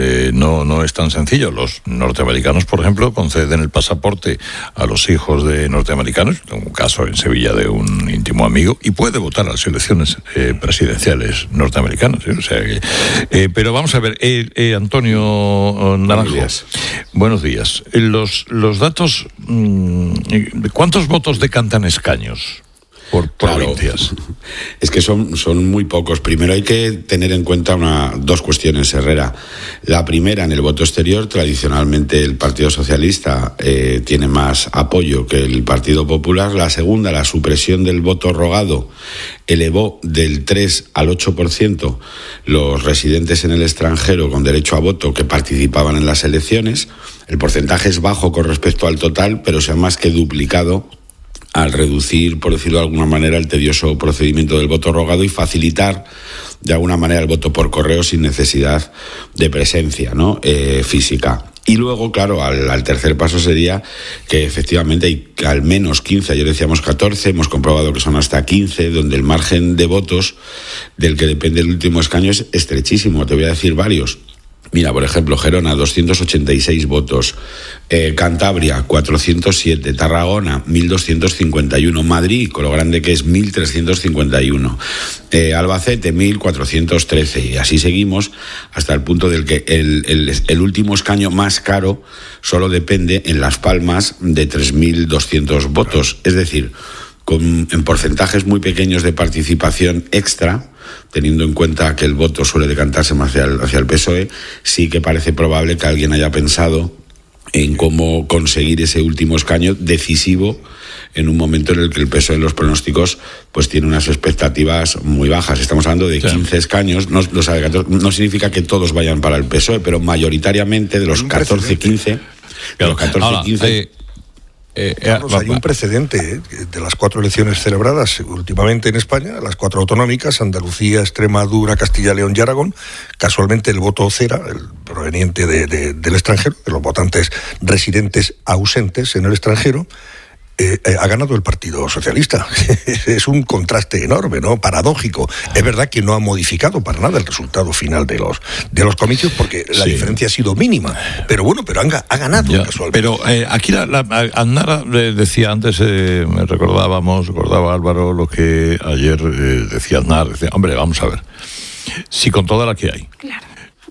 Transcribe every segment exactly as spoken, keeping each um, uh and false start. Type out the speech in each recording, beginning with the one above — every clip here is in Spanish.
eh, no, no es tan sencillo. Los norteamericanos, por ejemplo, conceden el pasaporte a los hijos de norteamericanos, tengo un caso en Sevilla de un íntimo amigo, y puede votar a las elecciones eh, presidenciales norteamericanas. ¿eh? O sea que, eh, pero vamos a ver, eh, eh, Antonio Naranjo. Buenos días. Buenos días. Los, los datos, mmm, ¿cuántos votos decantan escaños por provincias? Claro. Es que son, son muy pocos. Primero hay que tener en cuenta una, dos cuestiones, Herrera. La primera, en el voto exterior, tradicionalmente el Partido Socialista eh, tiene más apoyo que el Partido Popular. La segunda, la supresión del voto rogado elevó del tres al ocho por ciento los residentes en el extranjero con derecho a voto que participaban en las elecciones. El porcentaje es bajo con respecto al total, pero se ha más que duplicado al reducir, por decirlo de alguna manera, el tedioso procedimiento del voto rogado y facilitar de alguna manera el voto por correo sin necesidad de presencia, ¿no? eh, física. Y luego, claro, al, al tercer paso sería que efectivamente hay al menos quince, ayer decíamos catorce, hemos comprobado que son hasta quince, donde el margen de votos del que depende el último escaño es estrechísimo. Te voy a decir varios. Mira, por ejemplo, Gerona, doscientos ochenta y seis votos, eh, Cantabria, cuatrocientos siete, Tarragona, mil doscientos cincuenta y uno, Madrid, con lo grande que es, mil trescientos cincuenta y uno, eh, Albacete, mil cuatrocientos trece, y así seguimos hasta el punto del que el, el, el último escaño más caro solo depende en Las Palmas de tres mil doscientos votos, es decir, con, en porcentajes muy pequeños de participación extra, teniendo en cuenta que el voto suele decantarse más hacia el, hacia el P S O E, sí que parece probable que alguien haya pensado en cómo conseguir ese último escaño decisivo en un momento en el que el P S O E en los pronósticos pues tiene unas expectativas muy bajas. Estamos hablando de quince escaños, no, no, no significa que todos vayan para el P S O E, pero mayoritariamente de los catorce, quince, de los catorce, quince... Eh... Eh, Carlos, hay un precedente ¿eh? de las cuatro elecciones celebradas últimamente en España, las cuatro autonómicas, Andalucía, Extremadura, Castilla, León y Aragón. Casualmente el voto cera, el proveniente de, de, del extranjero, de los votantes residentes ausentes en el extranjero, Eh, eh, ha ganado el Partido Socialista. Es un contraste enorme, ¿no? Paradójico. Es verdad que no ha modificado para nada el resultado final de los de los comicios porque la sí. diferencia ha sido mínima. Pero bueno, pero han, ha ganado ya, casualmente. Pero eh, aquí la, la, Aznar decía antes, eh, recordábamos, recordaba Álvaro lo que ayer eh, decía Aznar. Decía, hombre, vamos a ver. Si con toda la que hay. Claro.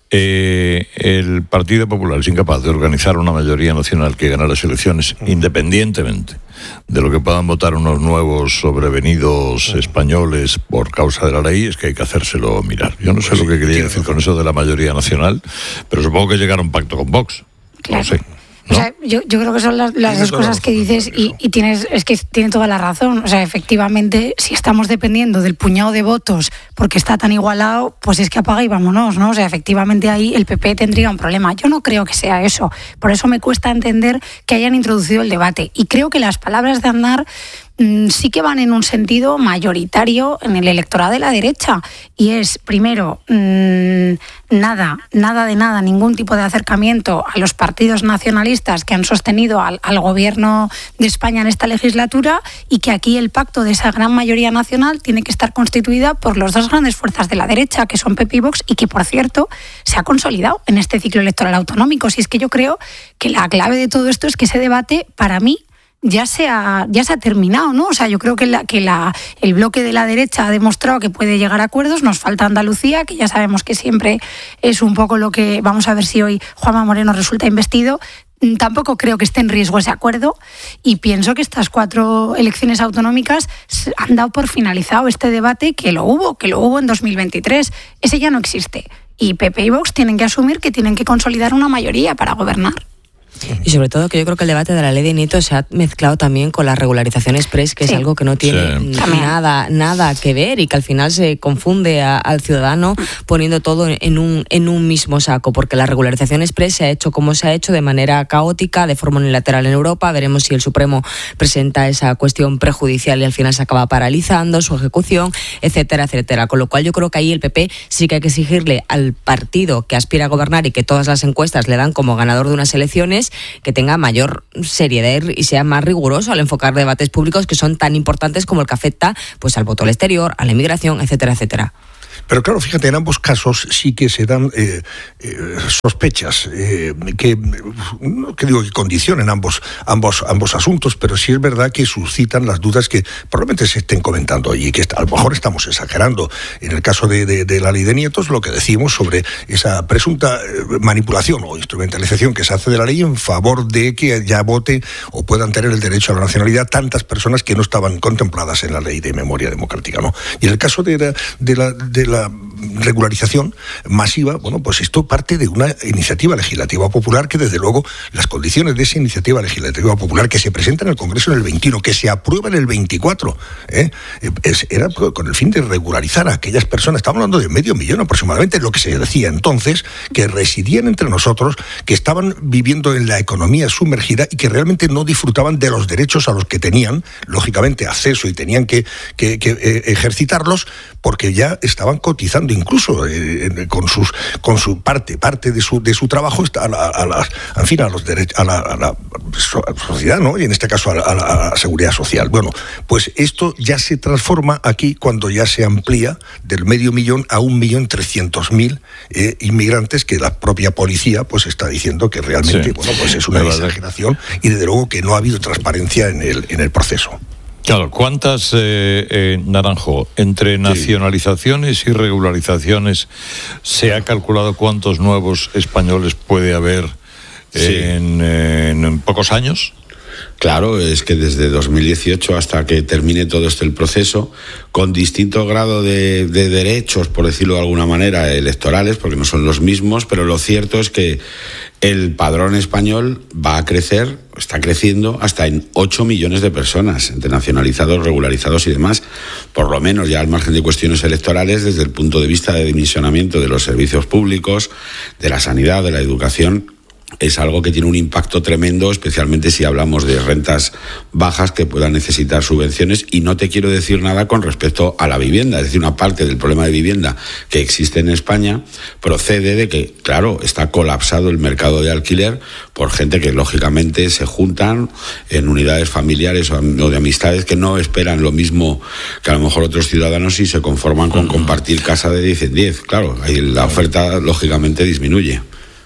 Eh, el Partido Popular es incapaz de organizar una mayoría nacional que gane las elecciones, independientemente de lo que puedan votar unos nuevos sobrevenidos españoles por causa de la ley, es que hay que hacérselo mirar. Yo no sé pues lo que quería decir con eso de la mayoría nacional, pero supongo que llegar a un pacto con Vox. Claro. No sé. ¿No? O sea, yo, yo creo que son las, las dos cosas que dices y, y tienes, es que tiene toda la razón. O sea, efectivamente, si estamos dependiendo del puñado de votos porque está tan igualado, pues es que apaga y vámonos, ¿no? O sea, efectivamente ahí el P P tendría un problema. Yo no creo que sea eso. Por eso me cuesta entender que hayan introducido el debate. Y creo que las palabras de Aznar mmm, sí que van en un sentido mayoritario en el electorado de la derecha. Y es, primero, mmm, nada, nada de nada, ningún tipo de acercamiento a los partidos nacionalistas que han sostenido al, al gobierno de España en esta legislatura y que aquí el pacto de esa gran mayoría nacional tiene que estar constituida por las dos grandes fuerzas de la derecha, que son P P y Vox, y que, por cierto, se ha consolidado en este ciclo electoral autonómico. Si es que yo creo que la clave de todo esto es que ese debate, para mí, ya se ha, ya se ha terminado, ¿no? O sea, yo creo que, la, que la, el bloque de la derecha ha demostrado que puede llegar a acuerdos. Nos falta Andalucía, que ya sabemos que siempre es un poco lo que... Vamos a ver si hoy Juanma Moreno resulta investido. Tampoco creo que esté en riesgo ese acuerdo y pienso que estas cuatro elecciones autonómicas han dado por finalizado este debate, que lo hubo, que lo hubo en dos mil veintitrés. Ese ya no existe. Y P P y Vox tienen que asumir que tienen que consolidar una mayoría para gobernar. Y sobre todo que yo creo que el debate de la ley de Nieto se ha mezclado también con la regularización express, que sí. es algo que no tiene sí. nada nada que ver y que al final se confunde a, al ciudadano poniendo todo en un en un mismo saco, porque la regularización express se ha hecho como se ha hecho, de manera caótica, de forma unilateral en Europa. Veremos si el Supremo presenta esa cuestión prejudicial y al final se acaba paralizando su ejecución, etcétera, etcétera. Con lo cual yo creo que ahí el P P sí que hay que exigirle al partido que aspira a gobernar y que todas las encuestas le dan como ganador de unas elecciones, que tenga mayor seriedad y sea más riguroso al enfocar debates públicos que son tan importantes como el que afecta pues al voto al exterior, a la inmigración, etcétera, etcétera. Pero claro, fíjate, en ambos casos sí que se dan eh, eh, sospechas eh, que, no que digo que condicionen ambos, ambos, ambos asuntos, pero sí es verdad que suscitan las dudas que probablemente se estén comentando y que a lo mejor estamos exagerando. En el caso de, de, de la ley de nietos, lo que decimos sobre esa presunta manipulación o instrumentalización que se hace de la ley en favor de que ya vote o puedan tener el derecho a la nacionalidad tantas personas que no estaban contempladas en la ley de memoria democrática, ¿no? Y en el caso de la, de la, de la regularización masiva, bueno, pues esto parte de una iniciativa legislativa popular que desde luego las condiciones de esa iniciativa legislativa popular que se presenta en el Congreso en el veintiuno, que se aprueba en el veinticuatro, ¿eh? es, era con el fin de regularizar a aquellas personas, estamos hablando de medio millón aproximadamente, lo que se decía entonces, que residían entre nosotros, que estaban viviendo en la economía sumergida y que realmente no disfrutaban de los derechos a los que tenían, lógicamente, acceso y tenían que, que, que eh, ejercitarlos porque ya estaban cotizando incluso eh, con sus con su parte parte de su de su trabajo a la, a la, en fin, a los derechos a la, a la sociedad, ¿no? Y en este caso a la, a la seguridad social. Bueno, pues esto ya se transforma aquí cuando ya se amplía del medio millón a un millón trescientos mil eh, inmigrantes que la propia policía pues está diciendo que realmente sí. bueno pues es una exageración y desde luego que no ha habido transparencia en el en el proceso. Claro, ¿cuántas, eh, eh, Naranjo, entre nacionalizaciones sí. y regularizaciones se ha calculado cuántos nuevos españoles puede haber sí. en, en, en pocos años? Claro, es que desde dos mil dieciocho hasta que termine todo este el proceso, con distinto grado de, de derechos, por decirlo de alguna manera, electorales, porque no son los mismos, pero lo cierto es que el padrón español va a crecer, está creciendo hasta en ocho millones de personas, entre nacionalizados, regularizados y demás, por lo menos ya al margen de cuestiones electorales, desde el punto de vista de dimensionamiento de los servicios públicos, de la sanidad, de la educación. Es algo que tiene un impacto tremendo, especialmente si hablamos de rentas bajas que puedan necesitar subvenciones. Y no te quiero decir nada con respecto a la vivienda. Es decir, una parte del problema de vivienda que existe en España procede de que, claro, está colapsado el mercado de alquiler por gente que, lógicamente, se juntan en unidades familiares o de amistades que no esperan lo mismo que a lo mejor otros ciudadanos y se conforman con compartir casa de diez en diez. Claro, ahí la oferta, lógicamente, disminuye.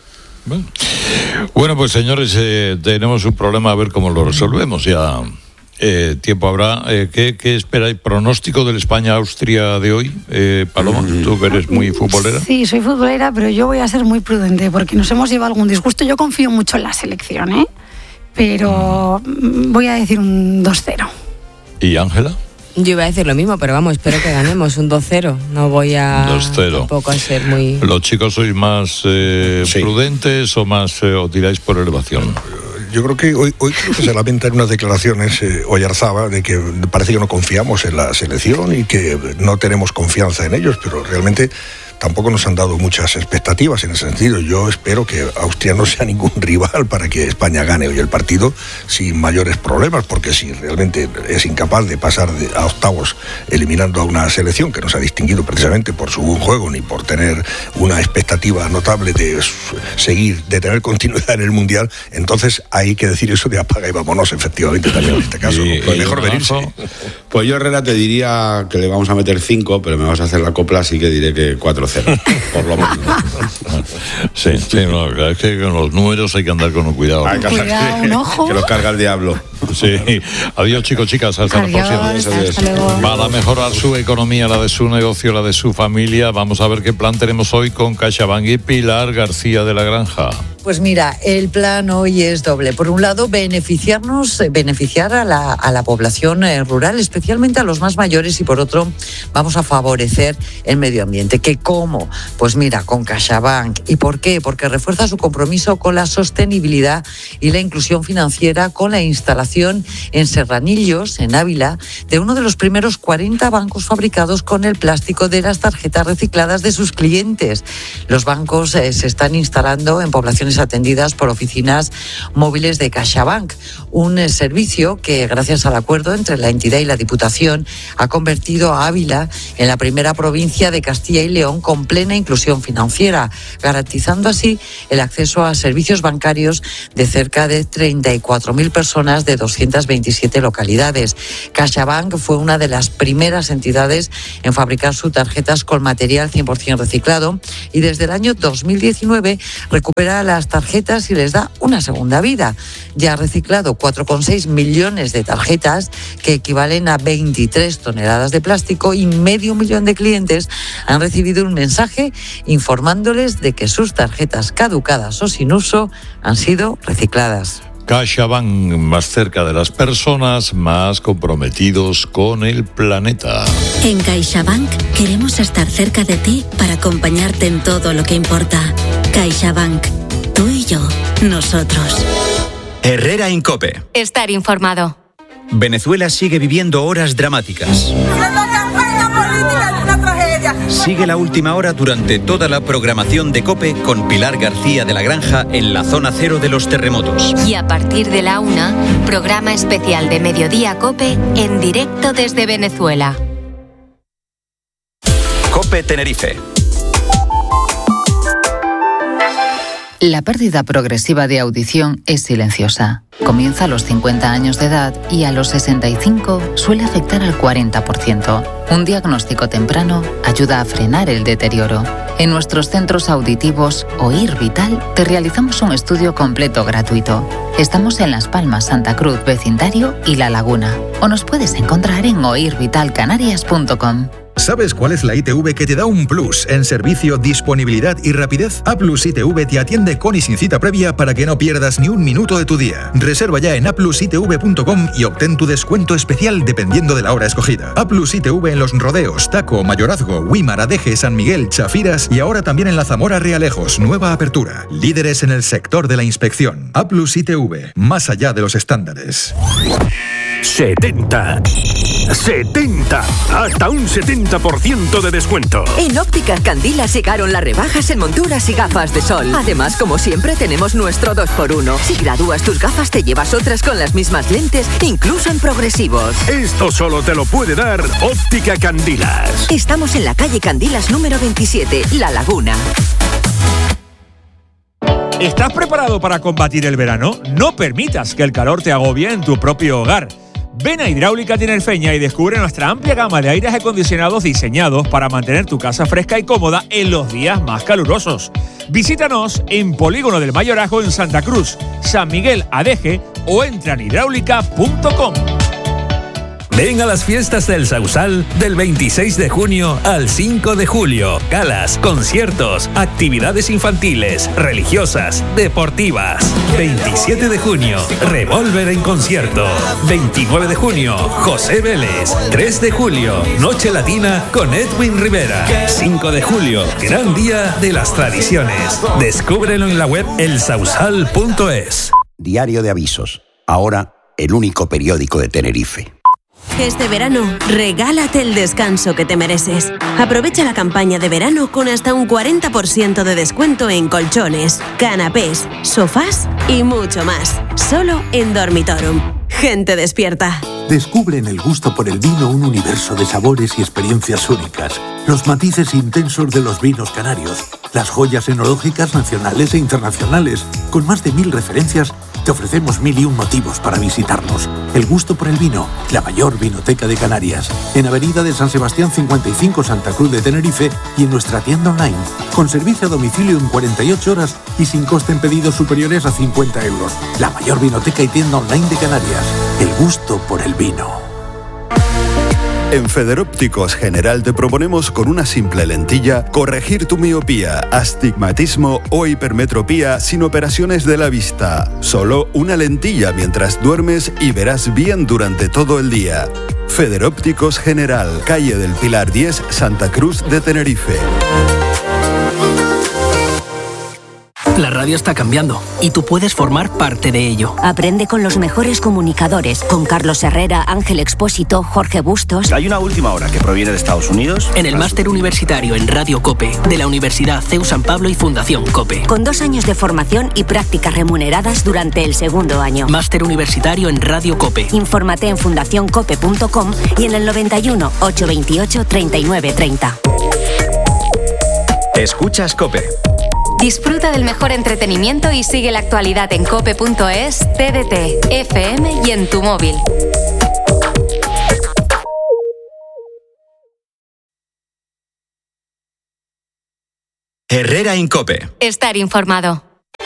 Bueno, pues señores, eh, tenemos un problema, a ver cómo lo resolvemos. Ya eh, tiempo habrá. Eh, ¿qué, ¿Qué esperáis? ¿Pronóstico del España-Austria de hoy? Eh, Paloma, mm. tú que eres muy futbolera. Sí, soy futbolera, pero yo voy a ser muy prudente porque nos hemos llevado algún disgusto. Yo confío mucho en la selección, ¿eh? Pero mm. voy a decir un dos cero. ¿Y Ángela? Yo iba a decir lo mismo, pero vamos, espero que ganemos un dos cero. No voy a dos cero. Tampoco a ser muy... ¿Los chicos sois más eh, sí. prudentes o más eh, o tiráis por elevación? Yo creo que hoy, hoy creo que se lamenta en unas declaraciones eh, Oyarzaba de que parece que no confiamos en la selección y que no tenemos confianza en ellos, pero realmente tampoco nos han dado muchas expectativas en ese sentido. Yo espero que Austria no sea ningún rival para que España gane hoy el partido sin mayores problemas, porque si realmente es incapaz de pasar de, a octavos eliminando a una selección que no se ha distinguido precisamente por su buen juego ni por tener una expectativa notable de seguir, de tener continuidad en el Mundial, entonces hay que decir eso de apaga y vámonos, efectivamente, también en este caso. Y, pues mejor venirse. Pues yo, Herrera, te diría que le vamos a meter cinco, pero me vas a hacer la copla, así que diré que cuatro cero, por lo menos. Sí, sí, no, es que con los números hay que andar con un cuidado. Hay que, cuidado, un ojo. Que los carga el diablo. Sí. Adiós, chicos, chicas, hasta Adiós, la próxima. Hasta luego. Para mejorar su economía, la de su negocio, la de su familia, vamos a ver qué plan tenemos hoy con CaixaBank y Pilar García de la Granja. Pues mira, el plan hoy es doble. Por un lado, beneficiarnos, beneficiar a la, a la población rural, especialmente a los más mayores, y por otro, vamos a favorecer el medio ambiente. ¿Qué cómo? Pues mira, con CaixaBank. ¿Y por qué? Porque refuerza su compromiso con la sostenibilidad y la inclusión financiera con la instalación en Serranillos, en Ávila, de uno de los primeros cuarenta bancos fabricados con el plástico de las tarjetas recicladas de sus clientes. Los bancos eh, se están instalando en poblaciones atendidas por oficinas móviles de CaixaBank, un eh, servicio que, gracias al acuerdo entre la entidad y la Diputación, ha convertido a Ávila en la primera provincia de Castilla y León con plena inclusión financiera, garantizando así el acceso a servicios bancarios de cerca de treinta y cuatro mil personas de de doscientas veintisiete localidades. CaixaBank fue una de las primeras entidades en fabricar sus tarjetas con material cien por ciento reciclado y desde el año dos mil diecinueve recupera las tarjetas y les da una segunda vida. Ya ha reciclado cuatro coma seis millones de tarjetas, que equivalen a veintitrés toneladas de plástico, y medio millón de clientes han recibido un mensaje informándoles de que sus tarjetas caducadas o sin uso han sido recicladas. CaixaBank, más cerca de las personas, más comprometidos con el planeta. En CaixaBank queremos estar cerca de ti para acompañarte en todo lo que importa. CaixaBank, tú y yo, nosotros. Herrera en COPE. Estar informado. Venezuela sigue viviendo horas dramáticas. Sigue la última hora durante toda la programación de COPE con Pilar García de la Granja en la zona cero de los terremotos. Y a partir de la una, programa especial de Mediodía COPE en directo desde Venezuela. COPE Tenerife. La pérdida progresiva de audición es silenciosa. Comienza a los cincuenta años de edad y a los sesenta y cinco suele afectar al cuarenta por ciento. Un diagnóstico temprano ayuda a frenar el deterioro. En nuestros centros auditivos Oír Vital te realizamos un estudio completo gratuito. Estamos en Las Palmas, Santa Cruz, Vecindario y La Laguna. O nos puedes encontrar en oír vital canarias punto com. ¿Sabes cuál es la I T V que te da un plus en servicio, disponibilidad y rapidez? A Plus I T V te atiende con y sin cita previa para que no pierdas ni un minuto de tu día. Reserva ya en a plus i t v punto com y obtén tu descuento especial dependiendo de la hora escogida. A Plus I T V en Los Rodeos, Taco, Mayorazgo, Huímar, Adeje, San Miguel, Chafiras y ahora también en la Zamora Realejos, nueva apertura. Líderes en el sector de la inspección. A Plus I T V, más allá de los estándares. setenta. setenta. Hasta un setenta por ciento de descuento. En Ópticas Candilas llegaron las rebajas en monturas y gafas de sol. Además, como siempre, tenemos nuestro dos por uno. Si gradúas tus gafas, te llevas otras con las mismas lentes, incluso en progresivos. Esto solo te lo puede dar Óptica Candilas. Estamos en la calle Candilas número veintisiete, La Laguna. ¿Estás preparado para combatir el verano? No permitas que el calor te agobie en tu propio hogar. Ven a Hidráulica Tinerfeña y descubre nuestra amplia gama de aires acondicionados diseñados para mantener tu casa fresca y cómoda en los días más calurosos. Visítanos en Polígono del Mayorazgo en Santa Cruz, San Miguel, Adeje o entra en hidráulica punto com. Ven a las fiestas del Sausal del veintiséis de junio al cinco de julio. Galas, conciertos, actividades infantiles, religiosas, deportivas. veintisiete de junio, Revolver en concierto. veintinueve de junio, José Vélez. tres de julio, Noche Latina con Edwin Rivera. cinco de julio, gran día de las tradiciones. Descúbrelo en la web el sausal punto es. Diario de Avisos. Ahora, el único periódico de Tenerife. Este verano, regálate el descanso que te mereces. Aprovecha la campaña de verano con hasta un cuarenta por ciento de descuento en colchones, canapés, sofás y mucho más. Solo en Dormitorum. Gente despierta. Descubre en el gusto por el vino un universo de sabores y experiencias únicas. Los matices intensos de los vinos canarios. Las joyas enológicas nacionales e internacionales. Con más de mil referencias, te ofrecemos mil y un motivos para visitarnos. El gusto por el vino, la mayor vinoteca de Canarias. En Avenida de San Sebastián cincuenta y cinco, Santa Cruz de Tenerife, y en nuestra tienda online. Con servicio a domicilio en cuarenta y ocho horas y sin coste en pedidos superiores a cincuenta euros. La mayor vinoteca y tienda online de Canarias. El gusto por el vino. En Federópticos General te proponemos con una simple lentilla corregir tu miopía, astigmatismo o hipermetropía sin operaciones de la vista. Solo una lentilla mientras duermes y verás bien durante todo el día. Federópticos General, calle del Pilar diez, Santa Cruz de Tenerife. La radio está cambiando y tú puedes formar parte de ello. Aprende con los mejores comunicadores, con Carlos Herrera, Ángel Expósito, Jorge Bustos. Hay una última hora que proviene de Estados Unidos. En el máster universitario en Radio COPE de la Universidad C E U San Pablo y Fundación COPE. Con dos años de formación y prácticas remuneradas durante el segundo año. Máster universitario en Radio COPE. Infórmate en fundación cope punto com y en el noventa y uno, ochocientos veintiocho, treinta y nueve treinta. Escuchas COPE. Disfruta del mejor entretenimiento y sigue la actualidad en cope punto es, T D T, F M y en tu móvil. Herrera Incope. Estar informado.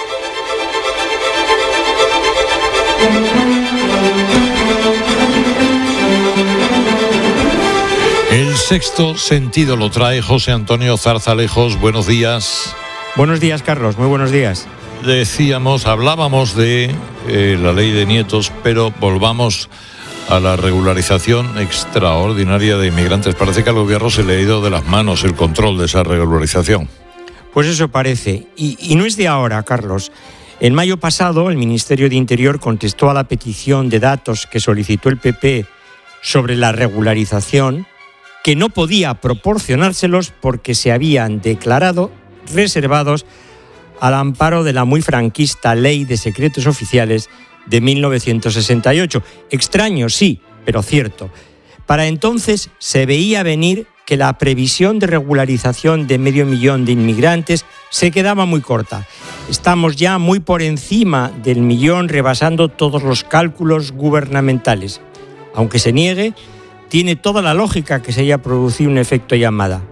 El sexto sentido lo trae José Antonio Zarzalejos. Buenos días. Buenos días, Carlos. Muy buenos días. Decíamos, hablábamos de eh, la ley de nietos, pero volvamos a la regularización extraordinaria de inmigrantes. Parece que al gobierno se le ha ido de las manos el control de esa regularización. Pues eso parece. Y, y no es de ahora, Carlos. En mayo pasado, el Ministerio de Interior contestó a la petición de datos que solicitó el P P sobre la regularización, que no podía proporcionárselos porque se habían declarado reservados al amparo de la muy franquista Ley de Secretos Oficiales de mil novecientos sesenta y ocho. Extraño, sí, pero cierto. Para entonces se veía venir que la previsión de regularización de medio millón de inmigrantes se quedaba muy corta. Estamos ya muy por encima del millón, rebasando todos los cálculos gubernamentales. Aunque se niegue, tiene toda la lógica que se haya producido un efecto llamada.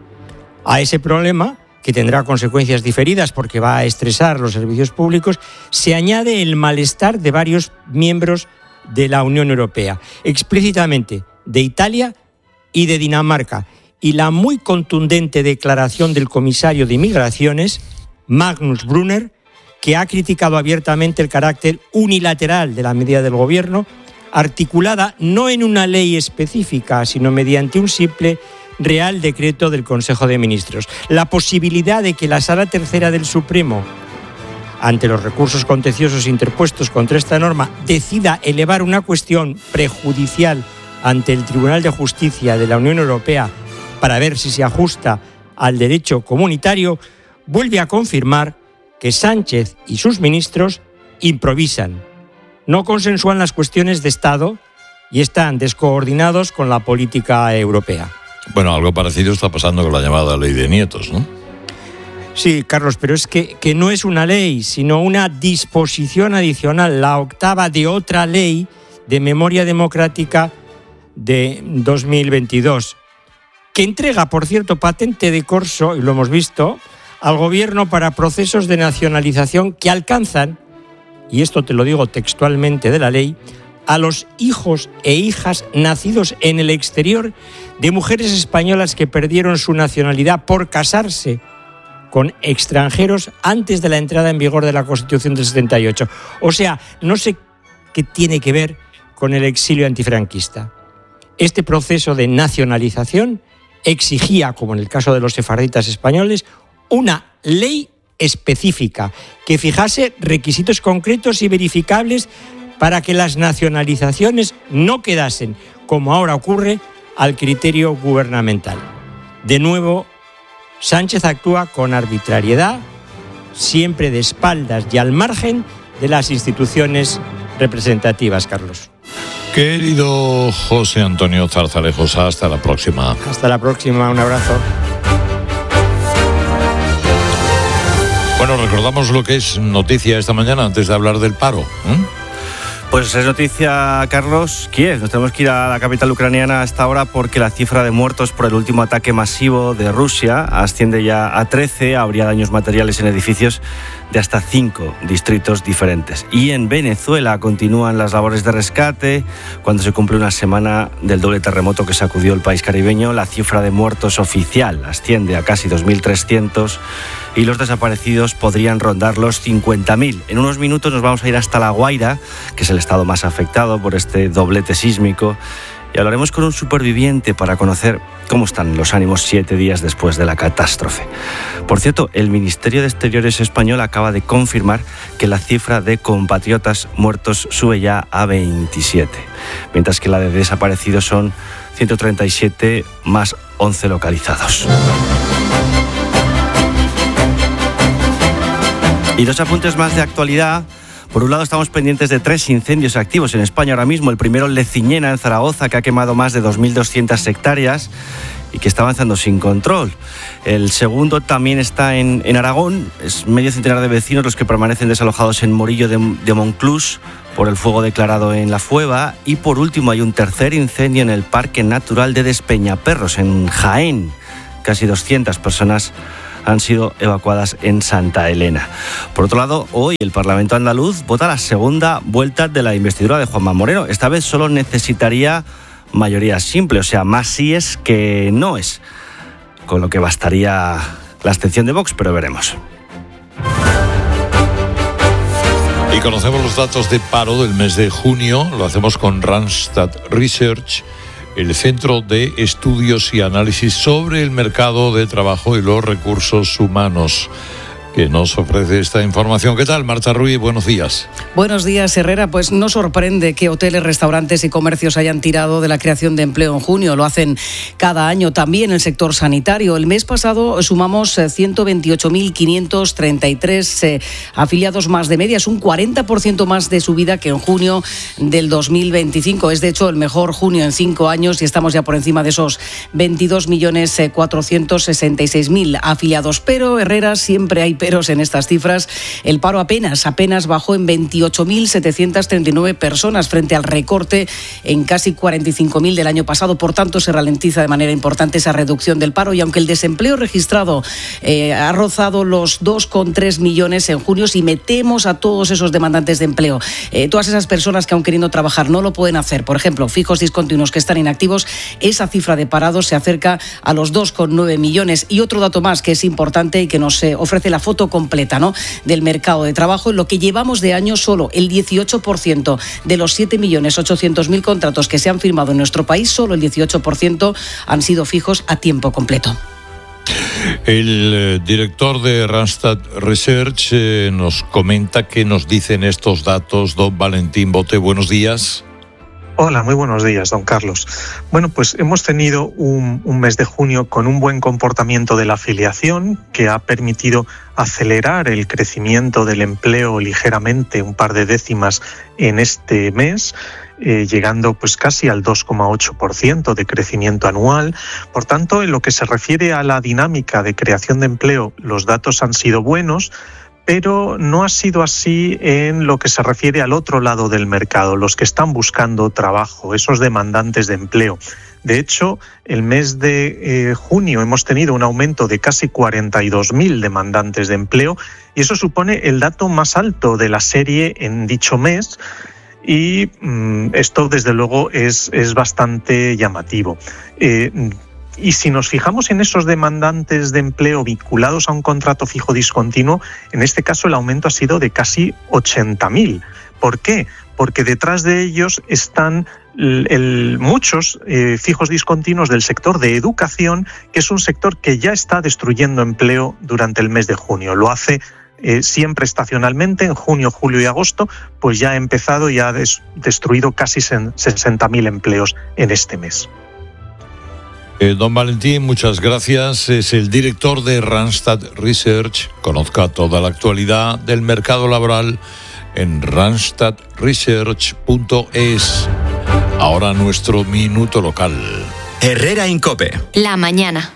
A ese problema, que tendrá consecuencias diferidas porque va a estresar los servicios públicos, se añade el malestar de varios miembros de la Unión Europea, explícitamente de Italia y de Dinamarca, y la muy contundente declaración del comisario de Migraciones, Magnus Brunner, que ha criticado abiertamente el carácter unilateral de la medida del gobierno, articulada no en una ley específica, sino mediante un simple Real Decreto del Consejo de Ministros. La posibilidad de que la Sala Tercera del Supremo, ante los recursos contenciosos interpuestos contra esta norma, decida elevar una cuestión prejudicial ante el Tribunal de Justicia de la Unión Europea para ver si se ajusta al derecho comunitario, vuelve a confirmar que Sánchez y sus ministros improvisan, no consensúan las cuestiones de Estado y están descoordinados con la política europea. Bueno, algo parecido está pasando con la llamada ley de nietos, ¿no? Sí, Carlos, pero es que, que no es una ley, sino una disposición adicional, la octava de otra ley de memoria democrática de dos mil veintidós, que entrega, por cierto, patente de corso, y lo hemos visto, al gobierno para procesos de nacionalización que alcanzan, y esto te lo digo textualmente de la ley, a los hijos e hijas nacidos en el exterior de mujeres españolas que perdieron su nacionalidad por casarse con extranjeros antes de la entrada en vigor de la Constitución del setenta y ocho. O sea, no sé qué tiene que ver con el exilio antifranquista. Este proceso de nacionalización exigía, como en el caso de los sefarditas españoles, una ley específica que fijase requisitos concretos y verificables para que las nacionalizaciones no quedasen, como ahora ocurre, al criterio gubernamental. De nuevo, Sánchez actúa con arbitrariedad, siempre de espaldas y al margen de las instituciones representativas, Carlos. Querido José Antonio Zarzalejos, hasta la próxima. Hasta la próxima, un abrazo. Bueno, recordamos lo que es noticia esta mañana antes de hablar del paro, ¿eh? Pues es noticia, Carlos, Kiev. Nos tenemos que ir a la capital ucraniana a esta hora porque la cifra de muertos por el último ataque masivo de Rusia asciende ya a trece. Habría daños materiales en edificios de hasta cinco distritos diferentes. Y en Venezuela continúan las labores de rescate. Cuando se cumple una semana del doble terremoto que sacudió el país caribeño, la cifra de muertos oficial asciende a casi dos mil trescientos y los desaparecidos podrían rondar los cincuenta mil. En unos minutos nos vamos a ir hasta La Guaira, que es el estado más afectado por este doblete sísmico, y hablaremos con un superviviente para conocer cómo están los ánimos siete días después de la catástrofe. Por cierto, el Ministerio de Exteriores español acaba de confirmar que la cifra de compatriotas muertos sube ya a veintisiete, mientras que la de desaparecidos son ciento treinta y siete más once localizados. Y dos apuntes más de actualidad, Por un lado, estamos pendientes de tres incendios activos en España ahora mismo. El primero en Leciñena, en Zaragoza, que ha quemado más de dos mil doscientas hectáreas y que está avanzando sin control. El segundo también está en, en Aragón. Es medio centenar de vecinos los que permanecen desalojados en Morillo de, de Monclús por el fuego declarado en La Fueva. Y por último hay un tercer incendio en el Parque Natural de Despeñaperros, en Jaén. Casi doscientas personas han sido evacuadas en Santa Elena. Por otro lado, hoy el Parlamento andaluz vota la segunda vuelta de la investidura de Juanma Moreno. Esta vez solo necesitaría mayoría simple, o sea, más síes que noes, con lo que bastaría la abstención de Vox, pero veremos. Y conocemos los datos de paro del mes de junio. Lo hacemos con Randstad Research, el Centro de Estudios y Análisis sobre el Mercado de Trabajo y los Recursos Humanos, que nos ofrece esta información. ¿Qué tal, Marta Ruiz? Buenos días. Buenos días, Herrera. Pues no sorprende que hoteles, restaurantes y comercios hayan tirado de la creación de empleo en junio. Lo hacen cada año. También el sector sanitario. El mes pasado sumamos ciento veintiocho mil quinientos treinta y tres eh, afiliados más de media. Es un cuarenta por ciento más de subida que en junio del dos mil veinticinco. Es, de hecho, el mejor junio en cinco años y estamos ya por encima de esos veintidós millones cuatrocientos sesenta y seis mil afiliados. Pero, Herrera, siempre hay peros en estas cifras. El paro apenas, apenas bajó en veintiocho mil setecientos treinta y nueve personas frente al recorte en casi cuarenta y cinco mil del año pasado. Por tanto, se ralentiza de manera importante esa reducción del paro y aunque el desempleo registrado eh, ha rozado los dos coma tres millones en junio, si metemos a todos esos demandantes de empleo, eh, todas esas personas que aun queriendo trabajar no lo pueden hacer, por ejemplo, fijos discontinuos que están inactivos, esa cifra de parados se acerca a los dos coma nueve millones. Y otro dato más que es importante y que nos eh, ofrece la foto completa, ¿no?, del mercado de trabajo. En lo que llevamos de año, solo el dieciocho por ciento de los siete millones ochocientos mil contratos que se han firmado en nuestro país, solo el dieciocho por ciento han sido fijos a tiempo completo. El eh, director de Randstad Research eh, nos comenta qué nos dicen estos datos. Don Valentín Bote, buenos días. Hola, muy buenos días, don Carlos. Bueno, pues hemos tenido un, un mes de junio con un buen comportamiento de la afiliación que ha permitido acelerar el crecimiento del empleo ligeramente, un par de décimas en este mes, eh, llegando pues casi al dos coma ocho por ciento de crecimiento anual. Por tanto, en lo que se refiere a la dinámica de creación de empleo, los datos han sido buenos, pero no ha sido así en lo que se refiere al otro lado del mercado, los que están buscando trabajo, esos demandantes de empleo. De hecho, el mes de eh, junio hemos tenido un aumento de casi cuarenta y dos mil demandantes de empleo y eso supone el dato más alto de la serie en dicho mes. Y mmm, esto, desde luego, es, es bastante llamativo. Eh, Y si nos fijamos en esos demandantes de empleo vinculados a un contrato fijo discontinuo, en este caso el aumento ha sido de casi ochenta mil. ¿Por qué? Porque detrás de ellos están el, el, muchos eh, fijos discontinuos del sector de educación, que es un sector que ya está destruyendo empleo durante el mes de junio. Lo hace eh, siempre estacionalmente, en junio, julio y agosto, pues ya ha empezado y ha des, destruido casi sesenta mil empleos en este mes. Eh, don Valentín, muchas gracias. Es el director de Randstad Research. Conozca toda la actualidad del mercado laboral en randstad research punto es. Ahora nuestro minuto local. Herrera Incope. La mañana.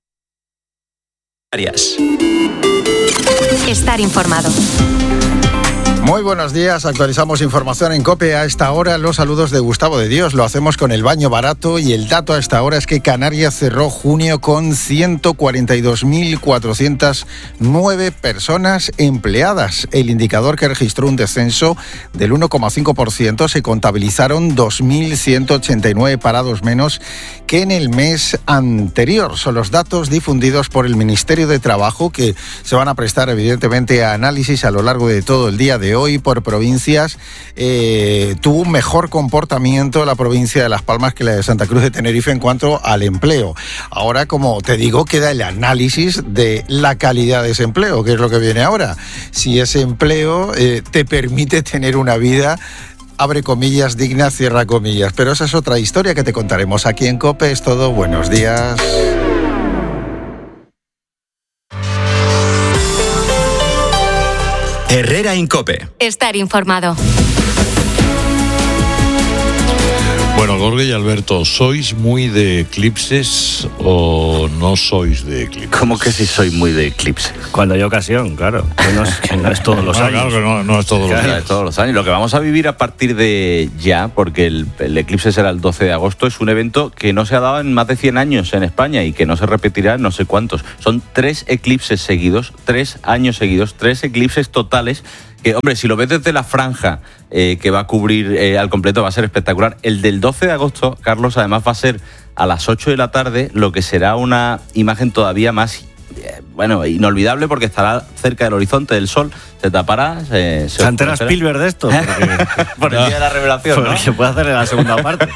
Arias. Estar informado. Muy buenos días, actualizamos información en COPE a esta hora. Los saludos de Gustavo de Dios, lo hacemos con el baño barato y el dato a esta hora es que Canarias cerró junio con ciento cuarenta y dos mil cuatrocientas nueve personas empleadas. El indicador, que registró un descenso del uno coma cinco por ciento, se contabilizaron dos mil ciento ochenta y nueve parados menos que en el mes anterior. Son los datos difundidos por el Ministerio de Trabajo, que se van a prestar evidentemente a análisis a lo largo de todo el día de hoy por provincias. Eh, tuvo un mejor comportamiento la provincia de Las Palmas que la de Santa Cruz de Tenerife en cuanto al empleo. Ahora, como te digo, queda el análisis de la calidad de ese empleo, que es lo que viene ahora. Si ese empleo eh, te permite tener una vida, abre comillas, digna, cierra comillas. Pero esa es otra historia que te contaremos aquí en COPE. Es todo. Buenos días. Herrera en COPE. Estar informado. Bueno, Gorge y Alberto, ¿sois muy de eclipses o no sois de eclipses? ¿Cómo que si soy muy de eclipses? Cuando hay ocasión, claro. Que no es, que no es todos los no, años. Claro que no, no es todos claro, los años. es todos los años. Lo que vamos a vivir a partir de ya, porque el, el eclipse será el doce de agosto, es un evento que no se ha dado en más de cien años en España y que no se repetirá en no sé cuántos. Son tres eclipses seguidos, tres años seguidos, tres eclipses totales. Que, hombre, si lo ves desde la franja eh, que va a cubrir eh, al completo, va a ser espectacular. El del doce de agosto, Carlos, además va a ser a las ocho de la tarde, lo que será una imagen todavía más, eh, bueno, inolvidable, porque estará cerca del horizonte del sol, se tapará. Se, se, ¿Se entera Spielberg de esto? Porque, por el día de la revelación, ¿no? Se puede hacer en la segunda parte.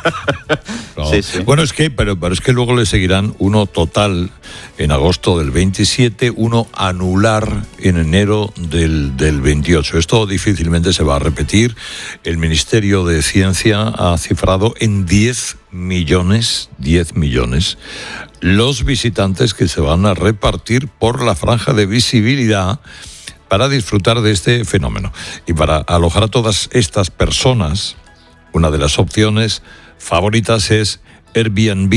No. Sí, sí. Bueno, es que, pero, pero es que luego le seguirán uno total en agosto del veintisiete, uno anular en enero del, del veintiocho. Esto difícilmente se va a repetir. El Ministerio de Ciencia ha cifrado en diez millones, diez millones, los visitantes que se van a repartir por la franja de visibilidad para disfrutar de este fenómeno. Y para alojar a todas estas personas, una de las opciones favoritas es Airbnb.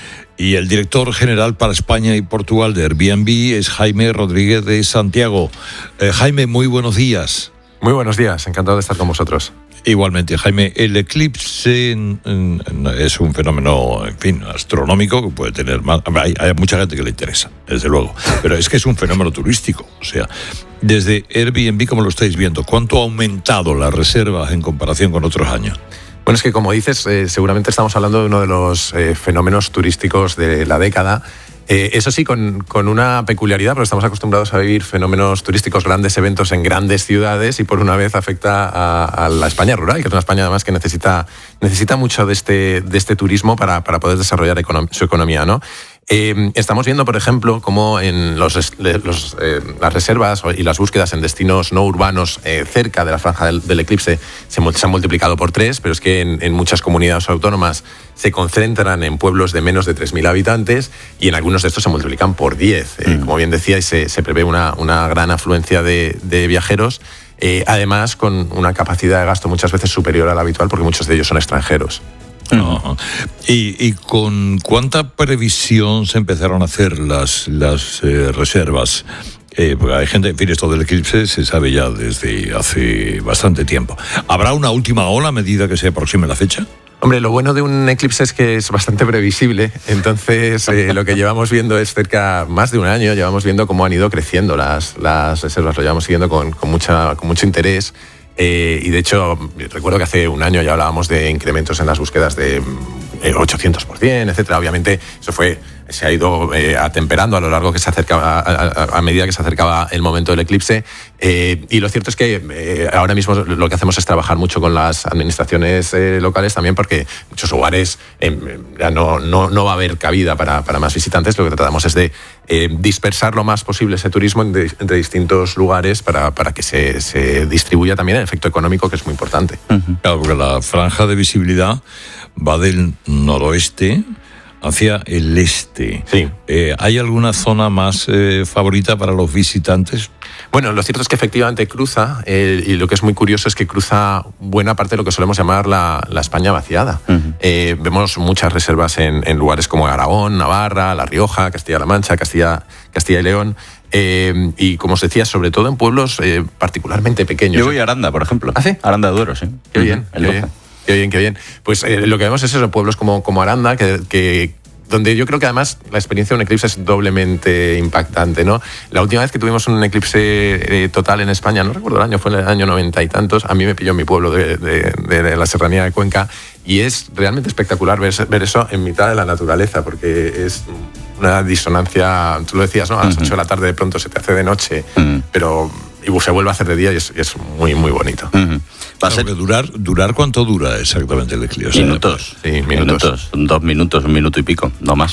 Y el director general para España y Portugal de Airbnb es Jaime Rodríguez de Santiago. Eh, Jaime, muy buenos días. Muy buenos días, encantado de estar con vosotros. Igualmente, Jaime, el eclipse en, en, en, es un fenómeno, en fin, astronómico que puede tener más. Hay, hay mucha gente que le interesa, desde luego, pero es que es un fenómeno turístico. O sea, desde Airbnb, ¿cómo lo estáis viendo? ¿Cuánto ha aumentado las reservas en comparación con otros años? Bueno, es que como dices, eh, seguramente estamos hablando de uno de los eh, fenómenos turísticos de la década. Eh, eso sí, con, con una peculiaridad, porque estamos acostumbrados a vivir fenómenos turísticos, grandes eventos en grandes ciudades, y por una vez afecta a, a la España rural, que es una España además que necesita, necesita mucho de este, de este turismo para, para poder desarrollar econom- su economía, ¿no? Eh, estamos viendo, por ejemplo, cómo en los, los, eh, las reservas y las búsquedas en destinos no urbanos eh, cerca de la franja del, del eclipse se, se han multiplicado por tres, pero es que en, en muchas comunidades autónomas se concentran en pueblos de menos de tres mil habitantes y en algunos de estos se multiplican por diez. Eh, mm. Como bien decía, se, se prevé una, una gran afluencia de, de viajeros, eh, además con una capacidad de gasto muchas veces superior a la habitual, porque muchos de ellos son extranjeros. Uh-huh. ¿Y, ¿Y con cuánta previsión se empezaron a hacer las, las eh, reservas? Eh, porque hay gente, en fin, esto del eclipse se sabe ya desde hace bastante tiempo. ¿Habrá una última ola a medida que se aproxime la fecha? Hombre, lo bueno de un eclipse es que es bastante previsible, entonces eh, lo que llevamos viendo es cerca, más de un año, llevamos viendo cómo han ido creciendo las, las reservas, lo llevamos siguiendo con, con, mucha, con mucho interés. Eh, y de hecho, recuerdo que hace un año ya hablábamos de incrementos en las búsquedas de eh, ochocientos por ciento, etcétera. Obviamente, eso fue, se ha ido eh, atemperando a lo largo que se acercaba, a, a, a medida que se acercaba el momento del eclipse. Eh, y lo cierto es que eh, ahora mismo lo que hacemos es trabajar mucho con las administraciones eh, locales también, porque en muchos lugares eh, ya no, no, no va a haber cabida para, para más visitantes. Lo que tratamos es de eh, dispersar lo más posible ese turismo entre, entre distintos lugares para, para que se, se distribuya también el efecto económico, que es muy importante. Uh-huh. Claro, porque la franja de visibilidad va del noroeste hacia el este. Sí. Eh, ¿Hay alguna zona más eh, favorita para los visitantes? Bueno, lo cierto es que efectivamente cruza, eh, y lo que es muy curioso es que cruza buena parte de lo que solemos llamar la, la España vaciada. Uh-huh. Eh, vemos muchas reservas en, en lugares como Aragón, Navarra, La Rioja, Castilla-La Mancha, Castilla, Castilla y León. Eh, y como os decía, sobre todo en pueblos eh, particularmente pequeños. Yo voy a Aranda, por ejemplo. ¿Ah, sí? Aranda de Duero, sí. Qué bien, uh-huh. qué bien. Qué bien, qué bien. Pues eh, lo que vemos es eso, pueblos como, como Aranda, que, que donde yo creo que además la experiencia de un eclipse es doblemente impactante, ¿no? La última vez que tuvimos un eclipse eh, total en España, no recuerdo el año, fue en el año noventa y tantos, a mí me pilló en mi pueblo de, de, de la serranía de Cuenca, y es realmente espectacular ver, ver eso en mitad de la naturaleza, porque es una disonancia, tú lo decías, ¿no? A las uh-huh. ocho de la tarde de pronto se te hace de noche, uh-huh. pero y se vuelve a hacer de día y es, y es muy, muy bonito. Uh-huh. Va a ser... durar, ¿Durar cuánto dura exactamente el eclipse? Minutos. Sí, minutos. minutos. Dos minutos, un minuto y pico, no más.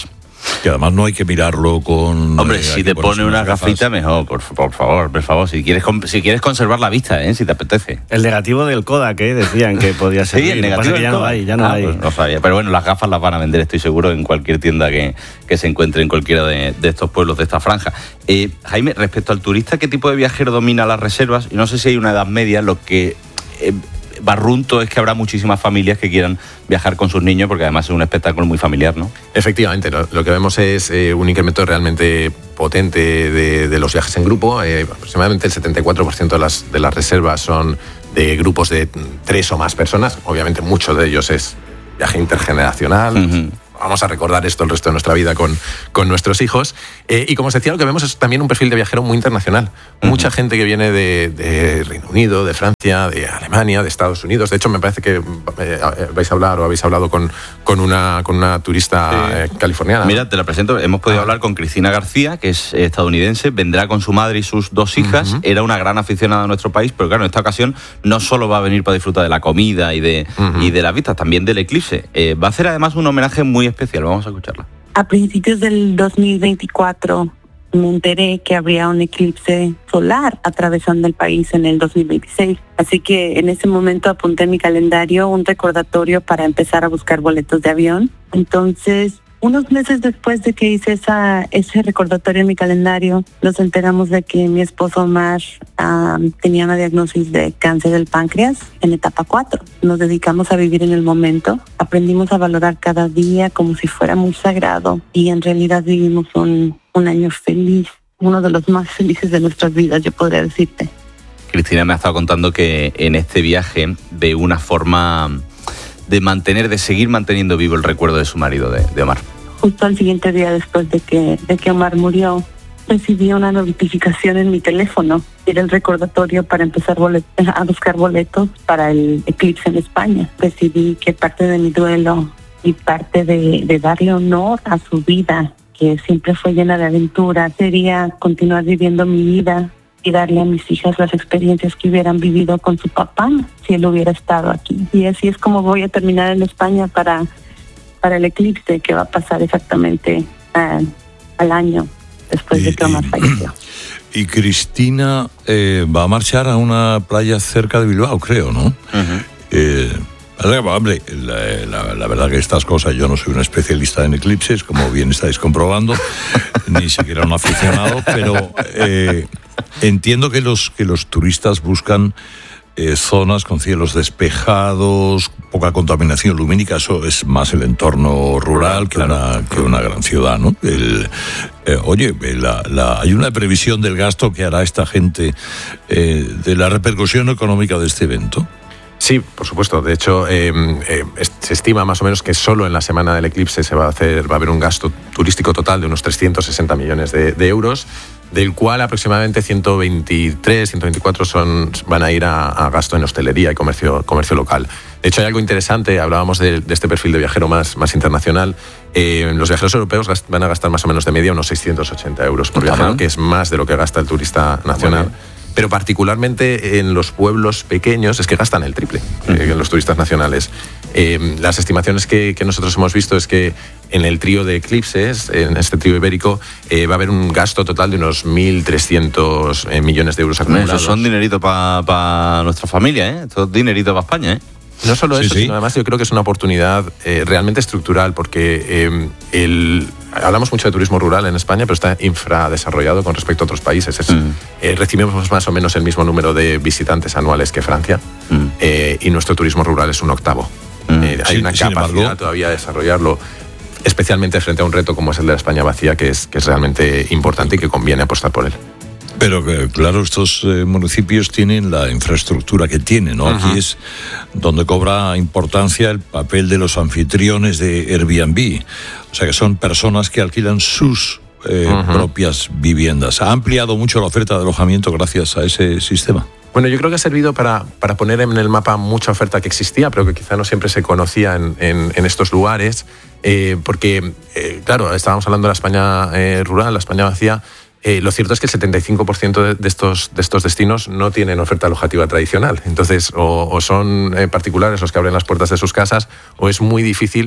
Que además no hay que mirarlo con... Hombre, eh, si te pone una gafita, mejor, por, por favor, por favor. Si quieres si quieres conservar la vista, ¿eh? Si te apetece. El negativo del Kodak, ¿eh? Decían que podía ser. Sí, el negativo que ya del no hay, ya no ah, hay. Pues no sabía. Pero bueno, las gafas las van a vender, estoy seguro, en cualquier tienda que, que se encuentre en cualquiera de, de estos pueblos de esta franja. Eh, Jaime, respecto al turista, ¿qué tipo de viajero domina las reservas? Y no sé si hay una edad media, lo que... Eh, barrunto es que habrá muchísimas familias que quieran viajar con sus niños, porque además es un espectáculo muy familiar, ¿no? Efectivamente, lo, lo que vemos es eh, un incremento realmente potente de, de los viajes en grupo. Eh, aproximadamente el setenta y cuatro por ciento de las, de las reservas son de grupos de tres o más personas. Obviamente muchos de ellos es viaje intergeneracional. Uh-huh. Vamos a recordar esto el resto de nuestra vida con, con nuestros hijos. Eh, y como os decía, lo que vemos es también un perfil de viajero muy internacional. Uh-huh. Mucha gente que viene de, de Reino Unido, de Francia, de Alemania, de Estados Unidos. De hecho, me parece que eh, vais a hablar o habéis hablado con, con, una, con una turista sí. eh, californiana. Mira, te la presento. Hemos podido ah. hablar con Cristina García, que es estadounidense. Vendrá con su madre y sus dos hijas. Uh-huh. Era una gran aficionada a nuestro país, pero claro, en esta ocasión no solo va a venir para disfrutar de la comida y de, uh-huh. y de las vistas, también del eclipse. Eh, va a hacer además un homenaje muy especial. Vamos a escucharla. A principios del dos mil veinticuatro me enteré que habría un eclipse solar atravesando el país en el dos mil veintiséis. Así que en ese momento apunté en mi calendario un recordatorio para empezar a buscar boletos de avión. Entonces, unos meses después de que hice esa, ese recordatorio en mi calendario, nos enteramos de que mi esposo Omar um, tenía una diagnosis de cáncer del páncreas en etapa cuatro. Nos dedicamos a vivir en el momento, aprendimos a valorar cada día como si fuera muy sagrado y en realidad vivimos un, un año feliz, uno de los más felices de nuestras vidas, yo podría decirte. Cristina me ha estado contando que en este viaje ve una forma de mantener, de seguir manteniendo vivo el recuerdo de su marido, de, de Omar. Justo al siguiente día después de que, de que Omar murió, recibí una notificación en mi teléfono. Era el recordatorio para empezar bolet- a buscar boletos para el eclipse en España. Decidí que parte de mi duelo y parte de, de darle honor a su vida, que siempre fue llena de aventura, sería continuar viviendo mi vida y darle a mis hijas las experiencias que hubieran vivido con su papá si él hubiera estado aquí. Y así es como voy a terminar en España para... para el eclipse que va a pasar exactamente uh, al año después y, de que Omar y, falleció. Y Cristina eh, va a marchar a una playa cerca de Bilbao, creo, ¿no? Uh-huh. Eh, hombre, la, la, la verdad que estas cosas, yo no soy un especialista en eclipses, como bien estáis comprobando, ni siquiera un aficionado, pero eh, entiendo que los, que los turistas buscan Eh, zonas con cielos despejados, poca contaminación lumínica. Eso es más el entorno rural que, claro, una, que una gran ciudad, ¿no? El, eh, oye, la, la, hay una previsión del gasto que hará esta gente, eh, de la repercusión económica de este evento. Sí, por supuesto. De hecho, eh, eh, se estima más o menos que solo en la semana del eclipse se va a hacer, va a haber un gasto turístico total de unos trescientos sesenta millones de, de euros, del cual aproximadamente ciento veintitrés, ciento veinticuatro son, van a ir a, a gasto en hostelería y comercio, comercio local. De hecho, hay algo interesante, hablábamos de, de este perfil de viajero más, más internacional. Eh, los viajeros europeos gast, van a gastar más o menos de media unos seiscientos ochenta euros por viajero, uh-huh. que es más de lo que gasta el turista nacional. Pero particularmente en los pueblos pequeños es que gastan el triple uh-huh. eh, en los turistas nacionales. Eh, las estimaciones que, que nosotros hemos visto es que en el trío de eclipses, en este trío ibérico, eh, va a haber un gasto total de unos mil trescientos eh, millones de euros acumulados. Eso son dinerito para pa nuestra familia, ¿eh? Esto es dinerito para España, ¿eh? No solo sí, eso, sí. sino además yo creo que es una oportunidad eh, realmente estructural, porque eh, el, hablamos mucho de turismo rural en España, pero está infradesarrollado con respecto a otros países. Es, mm. eh, recibimos más o menos el mismo número de visitantes anuales que Francia, mm. eh, y nuestro turismo rural es un octavo. Mm. Eh, hay sí, una capacidad embargo, todavía de desarrollarlo, especialmente frente a un reto como es el de la España vacía, que es, que es realmente importante y que conviene apostar por él. Pero claro, estos eh, municipios tienen la infraestructura que tienen, ¿no? Uh-huh. Aquí es donde cobra importancia el papel de los anfitriones de Airbnb. O sea, que son personas que alquilan sus eh, uh-huh. propias viviendas. ¿Ha ampliado mucho la oferta de alojamiento gracias a ese sistema? Bueno, yo creo que ha servido para, para poner en el mapa mucha oferta que existía, pero que quizá no siempre se conocía en, en, en estos lugares, eh, porque, eh, claro, estábamos hablando de la España eh, rural, la España vacía. Eh, lo cierto es que el setenta y cinco por ciento de, de, estos, de estos destinos no tienen oferta alojativa tradicional. Entonces, o, o son eh, particulares los que abren las puertas de sus casas, o es muy difícil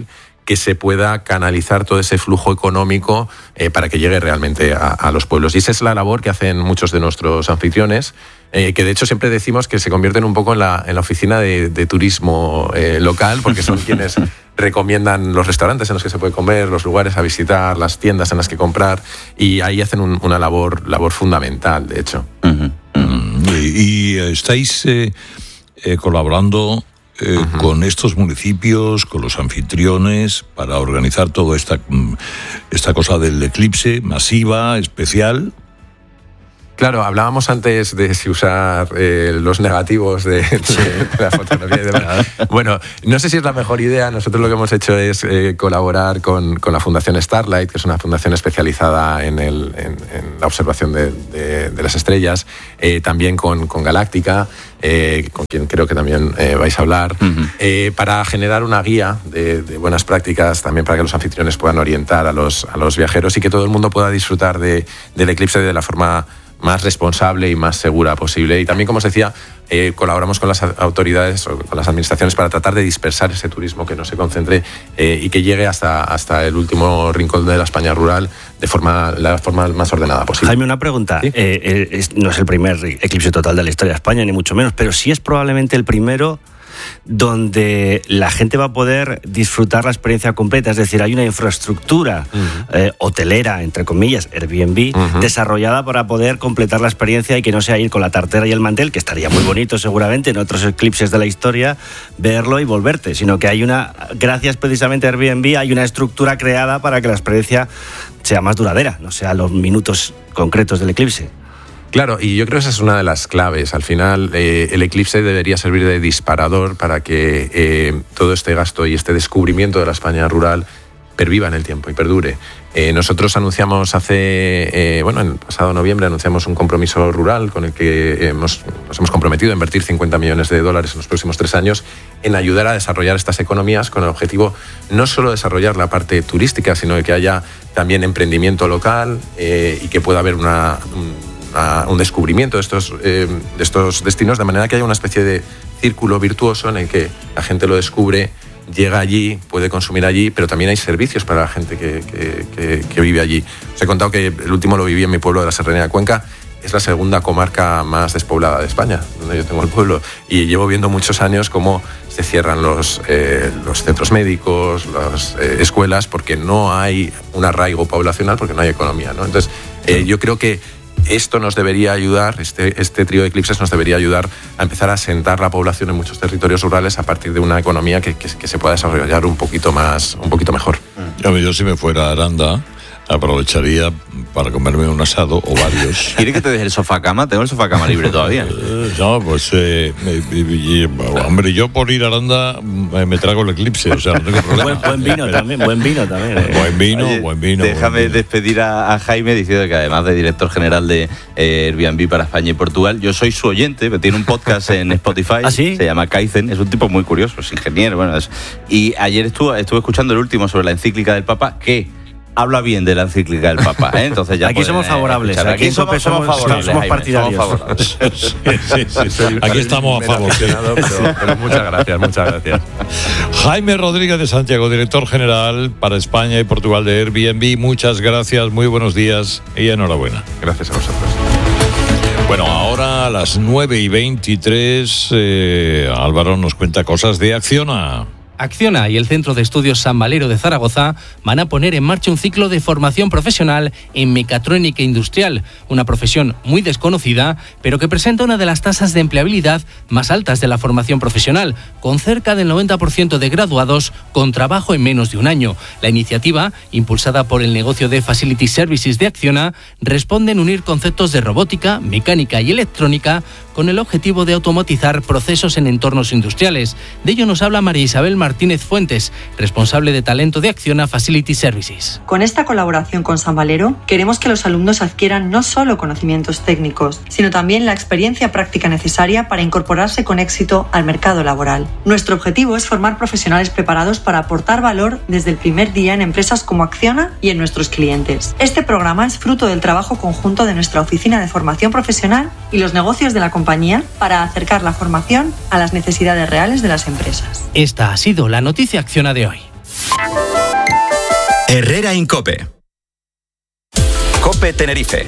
que se pueda canalizar todo ese flujo económico eh, para que llegue realmente a, a los pueblos. Y esa es la labor que hacen muchos de nuestros anfitriones, eh, que de hecho siempre decimos que se convierten un poco en la, en la oficina de, de turismo eh, local, porque son quienes recomiendan los restaurantes en los que se puede comer, los lugares a visitar, las tiendas en las que comprar, y ahí hacen un, una labor, labor fundamental, de hecho. Uh-huh. Uh-huh. Y, y estáis eh, eh, colaborando eh, uh-huh. con estos municipios, con los anfitriones, para organizar toda esta, esta cosa del eclipse masiva, especial. Claro, hablábamos antes de si usar eh, los negativos de, de, de la fotografía y demás. Bueno, no sé si es la mejor idea. Nosotros lo que hemos hecho es eh, colaborar con, con la Fundación Starlight, que es una fundación especializada en, el, en, en la observación de, de, de las estrellas, eh, también con, con Galáctica, eh, con quien creo que también eh, vais a hablar, uh-huh. eh, para generar una guía de, de buenas prácticas, también para que los anfitriones puedan orientar a los, a los viajeros y que todo el mundo pueda disfrutar de, del eclipse de la forma más responsable y más segura posible. Y también, como os decía, eh, colaboramos con las autoridades o con las administraciones para tratar de dispersar ese turismo, que no se concentre eh, y que llegue hasta, hasta el último rincón de la España rural de forma, la forma más ordenada posible. Jaime, una pregunta. ¿Sí? Eh, eh, es, no es el primer eclipse total de la historia de España, ni mucho menos, pero sí es probablemente el primero donde la gente va a poder disfrutar la experiencia completa, es decir, hay una infraestructura uh-huh. eh, hotelera, entre comillas, Airbnb, uh-huh. desarrollada para poder completar la experiencia y que no sea ir con la tartera y el mantel, que estaría muy bonito seguramente en otros eclipses de la historia, verlo y volverte, sino que hay una, gracias precisamente a Airbnb, hay una estructura creada para que la experiencia sea más duradera, no sea los minutos concretos del eclipse. Claro, y yo creo que esa es una de las claves. Al final, eh, el eclipse debería servir de disparador para que eh, todo este gasto y este descubrimiento de la España rural perviva en el tiempo y perdure. Eh, nosotros anunciamos hace, eh, bueno, en el pasado noviembre anunciamos un compromiso rural con el que hemos, nos hemos comprometido a invertir cincuenta millones de dólares en los próximos tres años en ayudar a desarrollar estas economías con el objetivo no solo de desarrollar la parte turística, sino de que haya también emprendimiento local eh, y que pueda haber una... Un, A un descubrimiento de estos, eh, de estos destinos, de manera que haya una especie de círculo virtuoso en el que la gente lo descubre, llega allí, puede consumir allí, pero también hay servicios para la gente que, que, que, que vive allí. Os he contado que el último lo viví en mi pueblo de la Serranía de Cuenca. Es la segunda comarca más despoblada de España, donde yo tengo el pueblo, y llevo viendo muchos años cómo se cierran los, eh, los centros médicos, las eh, escuelas, porque no hay un arraigo poblacional, porque no hay economía, ¿no? Entonces, eh, yo creo que esto nos debería ayudar, este, este trío de eclipses nos debería ayudar a empezar a asentar la población en muchos territorios rurales a partir de una economía que, que, que se pueda desarrollar un poquito más, un poquito mejor. Yo, yo si me fuera a Aranda, aprovecharía para comerme un asado o varios. ¿Quiere que te deje el sofá cama? Tengo el sofá cama libre todavía. No, pues, eh, y, y, hombre, yo por ir a Aranda me, me trago el eclipse, o sea, no tengo problema. Buen, buen vino también, buen vino también. Eh. Buen vino, Oye, buen vino. Déjame buen vino. despedir a, a Jaime diciendo que además de director general de eh, Airbnb para España y Portugal, yo soy su oyente, tiene un podcast en Spotify, ¿Ah, sí? Se llama Kaizen, es un tipo muy curioso, es ingeniero, bueno, es, y ayer estuve, estuve escuchando el último sobre la encíclica del Papa, que habla bien de la encíclica del Papa, ¿eh? Entonces ya aquí somos favorables, aquí, aquí somos, somos favorables, somos Jaime, partidarios. Somos favorables. Sí, sí, sí, sí. Aquí estamos a favor. Sí. Pero, pero muchas gracias, muchas gracias. Jaime Rodríguez de Santiago, director general para España y Portugal de Airbnb, muchas gracias, muy buenos días y enhorabuena. Gracias a vosotros. Bueno, ahora a las nueve y veintitrés, eh, Álvaro nos cuenta cosas de Acciona. Acciona y el Centro de Estudios San Valero de Zaragoza van a poner en marcha un ciclo de formación profesional en mecatrónica industrial, una profesión muy desconocida, pero que presenta una de las tasas de empleabilidad más altas de la formación profesional, con cerca del noventa por ciento de graduados con trabajo en menos de un año. La iniciativa, impulsada por el negocio de Facility Services de Acciona, responde en unir conceptos de robótica, mecánica y electrónica con el objetivo de automatizar procesos en entornos industriales. De ello nos habla María Isabel Martínez Fuentes, responsable de talento de Acciona Facility Services. Con esta colaboración con San Valero, queremos que los alumnos adquieran no solo conocimientos técnicos, sino también la experiencia práctica necesaria para incorporarse con éxito al mercado laboral. Nuestro objetivo es formar profesionales preparados para aportar valor desde el primer día en empresas como Acciona y en nuestros clientes. Este programa es fruto del trabajo conjunto de nuestra Oficina de Formación Profesional y los negocios de la compañía para acercar la formación a las necesidades reales de las empresas. Esta ha sido la noticia Acciona de hoy. Herrera en COPE. COPE Tenerife.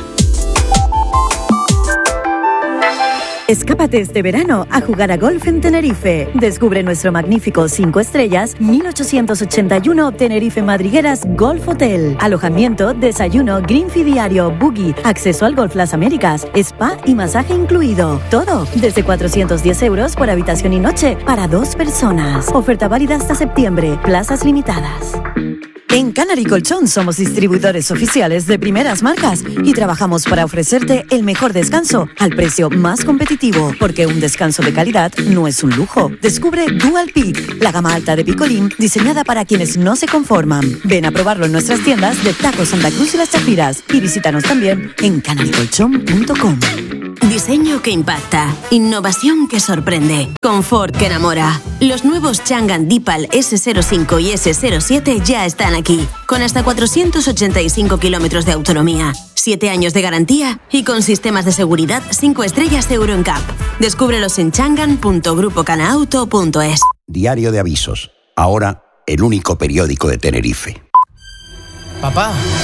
Escápate este verano a jugar a golf en Tenerife. Descubre nuestro magnífico cinco estrellas mil ochocientos ochenta y uno Tenerife Madrigueras Golf Hotel. Alojamiento, desayuno, green fee diario, buggy, acceso al Golf Las Américas, spa y masaje incluido. Todo desde cuatrocientos diez euros por habitación y noche para dos personas. Oferta válida hasta septiembre. Plazas limitadas. En Canary Colchón somos distribuidores oficiales de primeras marcas y trabajamos para ofrecerte el mejor descanso al precio más competitivo, porque un descanso de calidad no es un lujo. Descubre Dual Peak, la gama alta de Picolín diseñada para quienes no se conforman. Ven a probarlo en nuestras tiendas de Taco Santa Cruz y Las Chafiras y visítanos también en canary colchón punto com. Diseño que impacta, innovación que sorprende, confort que enamora. Los nuevos Changan Deepal ese cero cinco y ese cero siete ya están aquí, con hasta cuatrocientos ochenta y cinco kilómetros de autonomía, siete años de garantía y con sistemas de seguridad cinco estrellas Euro N C A P. Descúbrelos en changan punto grupo canauto punto es. Diario de Avisos. Ahora, el único periódico de Tenerife. Papá,